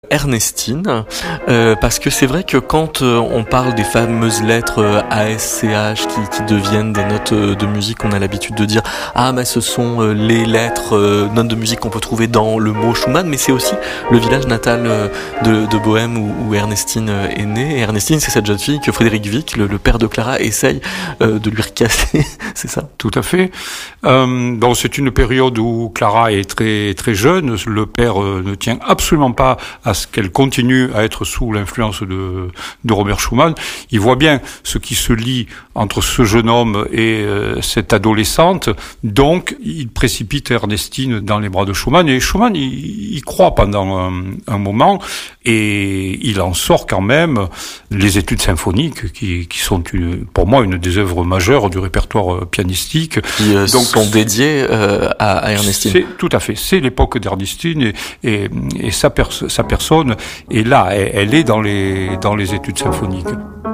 Ernestine, parce que c'est vrai que quand on parle des fameuses lettres ASCH qui deviennent des notes de musique, on a l'habitude de dire ah mais ce sont les lettres notes de musique qu'on peut trouver dans le mot Schumann, mais c'est aussi le village natal de Bohême où Ernestine est née. Et Ernestine, c'est cette jeune fille que Frédéric Wick, le père de Clara, essaye de lui recasser, c'est ça? Tout à fait. Donc c'est une période où Clara est très très jeune. Le père ne tient absolument pas à ce qu'elle continue à être sous l'influence de Robert Schumann. Il voit bien ce qui se lie entre ce jeune homme et cette adolescente. Donc il précipite Ernestine dans les bras de Schumann. Et Schumann, il croit pendant un moment. Et il en sort quand même les études symphoniques qui sont pour moi une des œuvres majeures du répertoire pianistique. Qui donc sont dédiées à Ernestine. C'est, tout à fait. C'est l'époque d'Ernestine et sa personne est là. Elle est dans les études symphoniques.